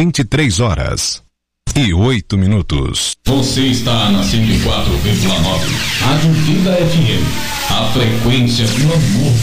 23h08. Você está na 104,9. Rádio Vida FM. A frequência do amor.